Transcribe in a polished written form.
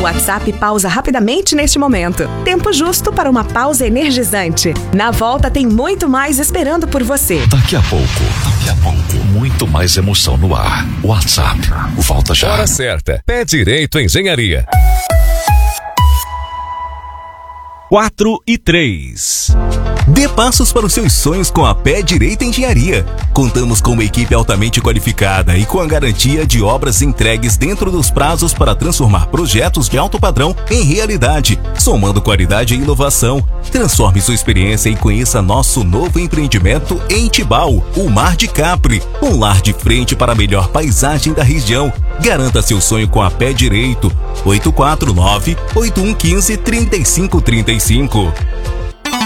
WhatsApp pausa rapidamente neste momento. Tempo justo para uma pausa energizante. Na volta tem muito mais esperando por você. Daqui a pouco, muito mais emoção no ar. WhatsApp, volta já. Hora certa. Pé Direito Engenharia. 4:03. Dê passos para os seus sonhos com a Pé Direito Engenharia. Contamos com uma equipe altamente qualificada e com a garantia de obras entregues dentro dos prazos para transformar projetos de alto padrão em realidade, somando qualidade e inovação. Transforme sua experiência e conheça nosso novo empreendimento em Tibau, o Mar de Capri, um lar de frente para a melhor paisagem da região. Garanta seu sonho com a Pé Direito. 849-8115-3535.